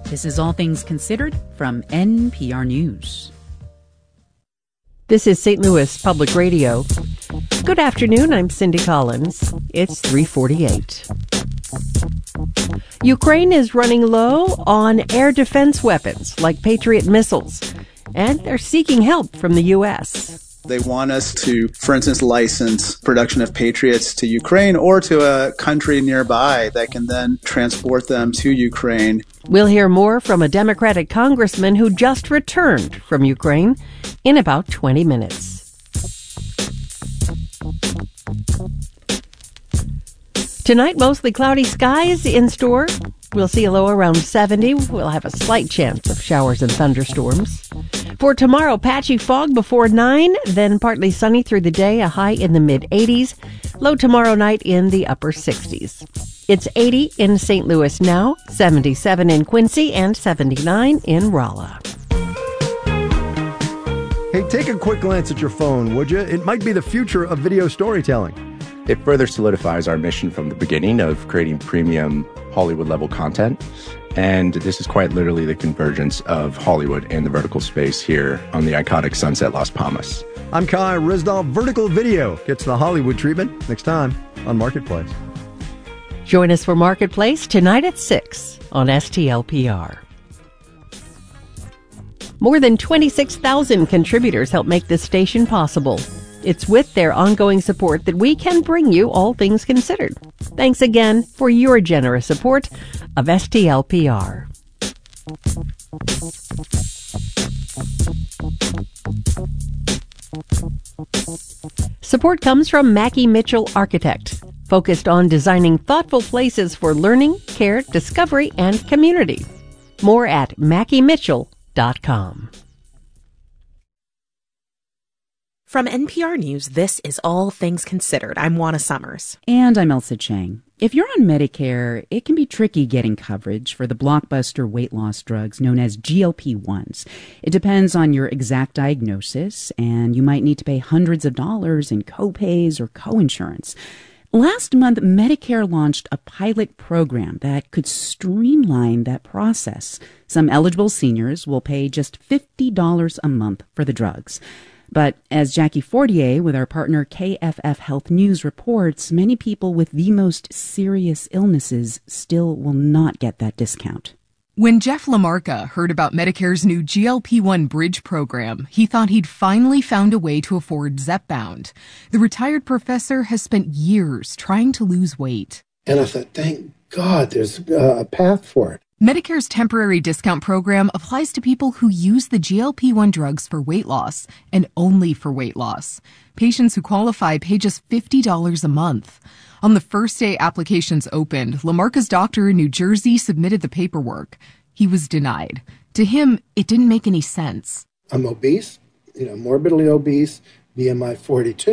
This is All Things Considered from NPR News. This is St. Louis Public Radio. Good afternoon, I'm Cindy Collins. It's 3:48. Ukraine is running low on air defense weapons like Patriot missiles, and they're seeking help from the U.S. They want us to, for instance, license production of Patriots to Ukraine or to a country nearby that can then transport them to Ukraine. We'll hear more from a Democratic congressman who just returned from Ukraine in about 20 minutes. Tonight, mostly cloudy skies in store. We'll see a low around 70. We'll have a slight chance of showers and thunderstorms. For tomorrow, patchy fog before 9, then partly sunny through the day, a high in the mid-80s. Low tomorrow night in the upper 60s. It's 80 in St. Louis now, 77 in Quincy, and 79 in Rolla. Hey, take a quick glance at your phone, would you? It might be the future of video storytelling. It further solidifies our mission from the beginning of creating premium Hollywood-level content. And this is quite literally the convergence of Hollywood and the vertical space here on the iconic Sunset Las Palmas. I'm Kai Ryssdal. Vertical video gets the Hollywood treatment next time on Marketplace. Join us for Marketplace tonight at 6 on STLPR. More than 26,000 contributors help make this station possible. It's with their ongoing support that we can bring you All Things Considered. Thanks again for your generous support of STLPR. Support comes from Mackie Mitchell Architect, focused on designing thoughtful places for learning, care, discovery, and community. More at MackieMitchell.com. From NPR News, this is All Things Considered. I'm Juana Summers. And I'm Elsa Chang. If you're on Medicare, it can be tricky getting coverage for the blockbuster weight loss drugs known as GLP-1s. It depends on your exact diagnosis, and you might need to pay hundreds of dollars in copays or coinsurance. Last month, Medicare launched a pilot program that could streamline that process. Some eligible seniors will pay just $50 a month for the drugs. But as Jackie Fortier with our partner KFF Health News reports, many people with the most serious illnesses still will not get that discount. When Jeff Lamarca heard about Medicare's new GLP-1 Bridge program, he thought he'd finally found a way to afford Zepbound. The retired professor has spent years trying to lose weight. And I thought, thank God there's a path for it. Medicare's temporary discount program applies to people who use the GLP-1 drugs for weight loss and only for weight loss. Patients who qualify pay just $50 a month. On the first day applications opened, Lamarca's doctor in New Jersey submitted the paperwork. He was denied. To him, it didn't make any sense. I'm obese, morbidly obese, BMI 42.